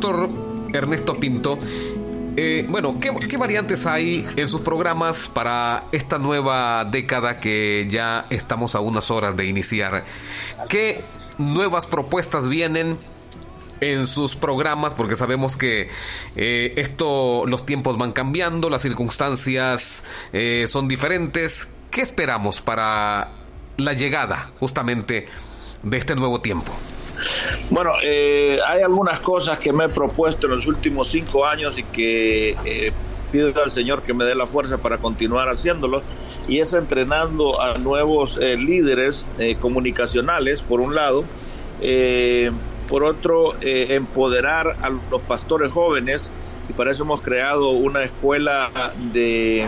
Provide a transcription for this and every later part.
Pastor Ernesto Pinto, ¿qué variantes hay en sus programas para esta nueva década que ya estamos a unas horas de iniciar? ¿Qué nuevas propuestas vienen en sus programas? Porque sabemos que los tiempos van cambiando, las circunstancias son diferentes. ¿Qué esperamos para la llegada justamente de este nuevo tiempo? Bueno, hay algunas cosas que me he propuesto en los últimos 5 años y que pido al Señor que me dé la fuerza para continuar haciéndolo, y es entrenando a nuevos líderes comunicacionales, por un lado, por otro, empoderar a los pastores jóvenes, y para eso hemos creado una escuela de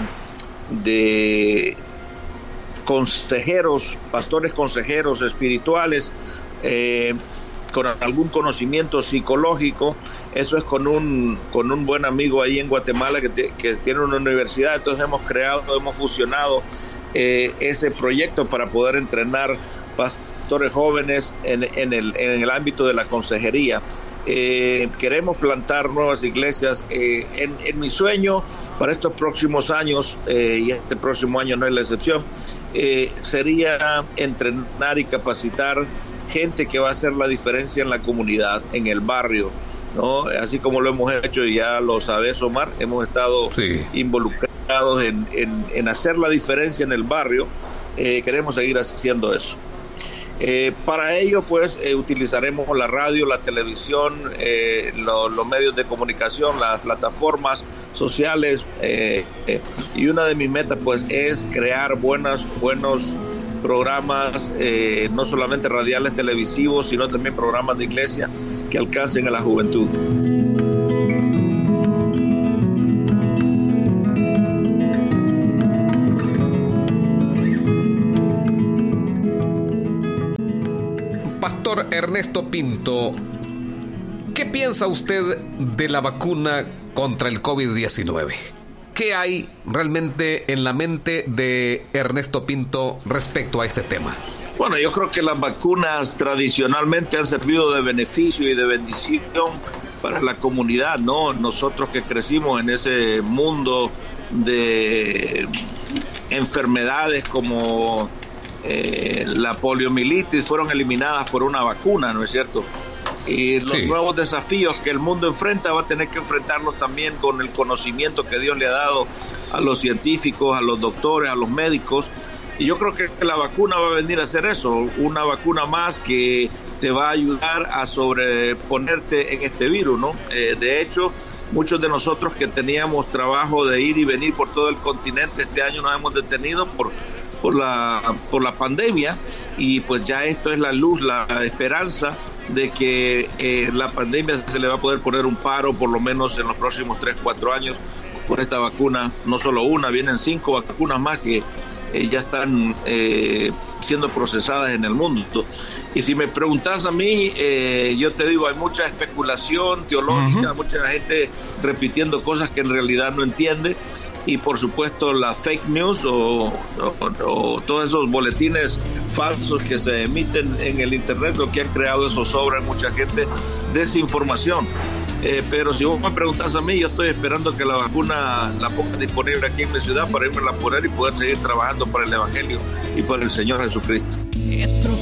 consejeros, pastores consejeros espirituales, con algún conocimiento psicológico. Eso es con un buen amigo ahí en Guatemala que tiene una universidad. Entonces hemos fusionado ese proyecto para poder entrenar pastores jóvenes en el ámbito de la consejería. Queremos plantar nuevas iglesias. En mi sueño para estos próximos años, y este próximo año no es la excepción, sería entrenar y capacitar gente que va a hacer la diferencia en la comunidad, en el barrio, ¿no? Así como lo hemos hecho, y ya lo sabes, Omar, hemos estado involucrados en hacer la diferencia en el barrio. Queremos seguir haciendo eso. Para ello, pues, utilizaremos la radio, la televisión, los medios de comunicación, las plataformas sociales, y una de mis metas, pues, es crear buenos programas, no solamente radiales, televisivos, sino también programas de iglesia que alcancen a la juventud. Pastor Ernesto Pinto, ¿qué piensa usted de la vacuna contra el COVID-19? ¿Qué hay realmente en la mente de Ernesto Pinto respecto a este tema? Bueno, yo creo que las vacunas tradicionalmente han servido de beneficio y de bendición para la comunidad, ¿no? Nosotros que crecimos en ese mundo de enfermedades como la poliomielitis fueron eliminadas por una vacuna, ¿no es cierto? Y los nuevos desafíos que el mundo enfrenta va a tener que enfrentarlos también con el conocimiento que Dios le ha dado a los científicos, a los doctores, a los médicos. Y yo creo que la vacuna va a venir a hacer eso, una vacuna más que te va a ayudar a sobreponerte en este virus, ¿no? De hecho, muchos de nosotros que teníamos trabajo de ir y venir por todo el continente, este año nos hemos detenido por la pandemia, y pues ya esto es la luz, la esperanza de que la pandemia se le va a poder poner un paro, por lo menos en los próximos 3-4 años, por esta vacuna. No solo una, vienen 5 vacunas más que ya están siendo procesadas en el mundo. Y si me preguntas a mí, yo te digo, hay mucha especulación teológica, mucha gente repitiendo cosas que en realidad no entiende, y por supuesto la fake news o todos esos boletines falsos que se emiten en el internet, lo que han creado eso sobra en mucha gente, desinformación. Pero si vos me preguntas a mí, yo estoy esperando que la vacuna la pongan disponible aquí en mi ciudad para irme a poner y poder seguir trabajando para el Evangelio y para el Señor Jesucristo.